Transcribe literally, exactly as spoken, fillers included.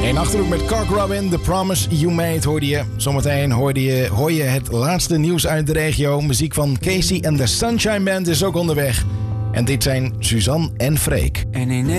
In Achterhoek met Cock Robin, The Promise You Made hoorde je. Zometeen hoorde je, hoor je het laatste nieuws uit de regio. Muziek van Casey en de Sunshine Band is ook onderweg. En dit zijn Suzanne en Freek. En in